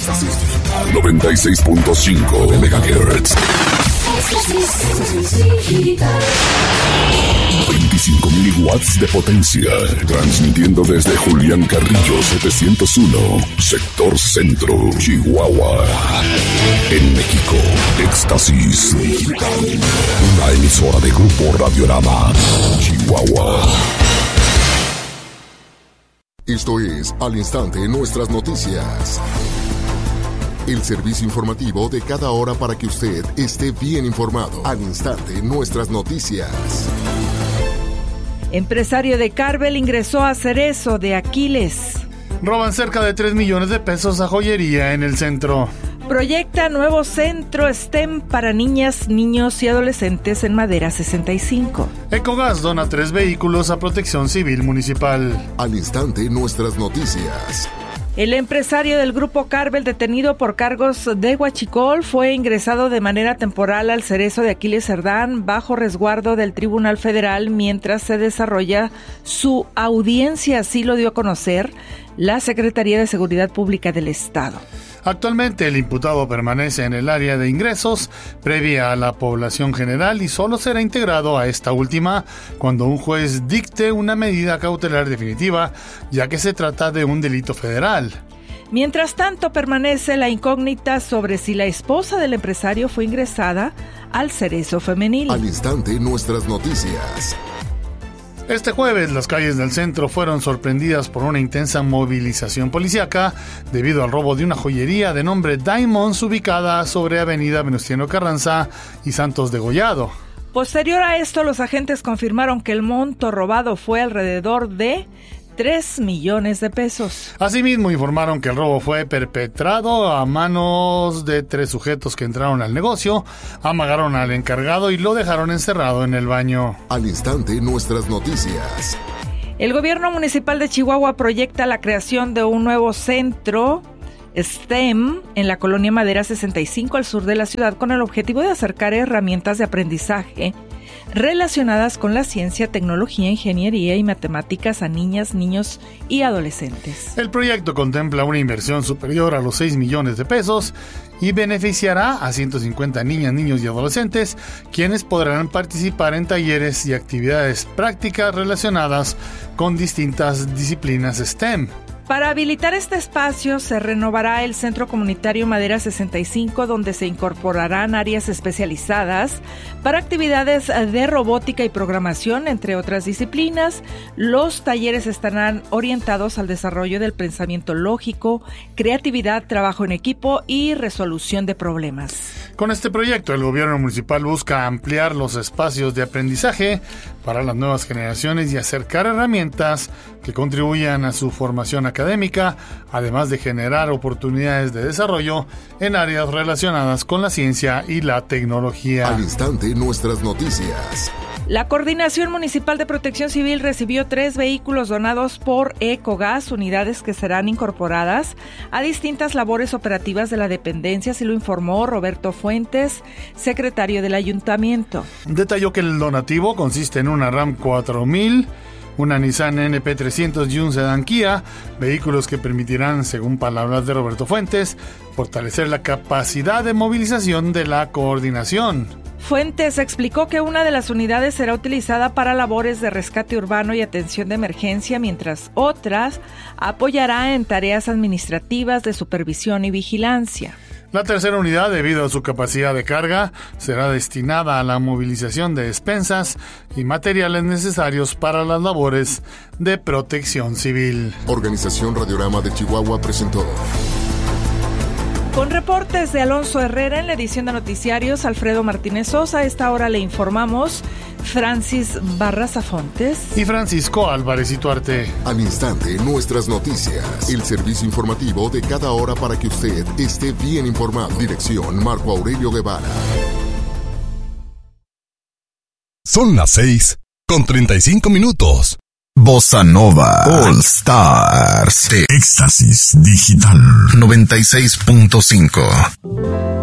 Éxtasis Digital 96.5 MHz. 25.000 watts de potencia, transmitiendo desde Julián Carrillo 701, sector centro, Chihuahua. En México, Éxtasis Digital, una emisora de Grupo Radiorama, Chihuahua. Esto es Al Instante Nuestras Noticias. El servicio informativo de cada hora para que usted esté bien informado. Al Instante Nuestras Noticias. Empresario de Carvel ingresó a Cerezo de Aquiles. Roban cerca de 3 millones de pesos a joyería en el centro. Proyecta nuevo centro STEM para niñas, niños y adolescentes en Madera 65. Ecogas dona 3 vehículos a Protección Civil Municipal. Al Instante Nuestras Noticias. El empresario del Grupo Carvel, detenido por cargos de huachicol, fue ingresado de manera temporal al Cerezo de Aquiles Cerdán bajo resguardo del Tribunal Federal mientras se desarrolla su audiencia. Así lo dio a conocer la Secretaría de Seguridad Pública del Estado. Actualmente el imputado permanece en el área de ingresos previa a la población general y solo será integrado a esta última cuando un juez dicte una medida cautelar definitiva, ya que se trata de un delito federal. Mientras tanto, permanece la incógnita sobre si la esposa del empresario fue ingresada al Cerezo Femenil. Al Instante Nuestras Noticias. Este jueves, las calles del centro fueron sorprendidas por una intensa movilización policíaca debido al robo de una joyería de nombre Diamonds ubicada sobre Avenida Venustiano Carranza y Santos Degollado. Posterior a esto, los agentes confirmaron que el monto robado fue alrededor de 3 millones de pesos. Asimismo, informaron que el robo fue perpetrado a manos de 3 sujetos que entraron al negocio, amagaron al encargado y lo dejaron encerrado en el baño. Al Instante Nuestras Noticias. El gobierno municipal de Chihuahua proyecta la creación de un nuevo centro STEM en la colonia Madera 65 al sur de la ciudad con el objetivo de acercar herramientas de aprendizaje relacionadas con la ciencia, tecnología, ingeniería y matemáticas a niñas, niños y adolescentes. El proyecto contempla una inversión superior a los 6 millones de pesos y beneficiará a 150 niñas, niños y adolescentes, quienes podrán participar en talleres y actividades prácticas relacionadas con distintas disciplinas STEM. Para habilitar este espacio se renovará el Centro Comunitario Madera 65, donde se incorporarán áreas especializadas para actividades de robótica y programación, entre otras disciplinas. Los talleres estarán orientados al desarrollo del pensamiento lógico, creatividad, trabajo en equipo y resolución de problemas. Con este proyecto, el gobierno municipal busca ampliar los espacios de aprendizaje para las nuevas generaciones y acercar herramientas que contribuyan a su formación académica, además de generar oportunidades de desarrollo en áreas relacionadas con la ciencia y la tecnología. Al Instante Nuestras Noticias. La Coordinación Municipal de Protección Civil recibió 3 vehículos donados por Ecogas, unidades que serán incorporadas a distintas labores operativas de la dependencia, así lo informó Roberto Fuentes, secretario del Ayuntamiento. Detalló que el donativo consiste en una RAM 4000, una Nissan NP300 y un sedán Kia, vehículos que permitirán, según palabras de Roberto Fuentes, fortalecer la capacidad de movilización de la coordinación. Fuentes explicó que una de las unidades será utilizada para labores de rescate urbano y atención de emergencia, mientras otras apoyará en tareas administrativas de supervisión y vigilancia. La tercera unidad, debido a su capacidad de carga, será destinada a la movilización de despensas y materiales necesarios para las labores de protección civil. Organización Radiorama de Chihuahua presentó. Con reportes de Alonso Herrera en la edición de noticiarios, Alfredo Martínez Sosa. A esta hora le informamos Francis Barraza Fontes y Francisco Álvarez Ituarte. Al Instante Nuestras Noticias. El servicio informativo de cada hora para que usted esté bien informado. Dirección Marco Aurelio Guevara. Son las 6:35. Bossa Nova All Stars de Éxtasis Digital 96.5.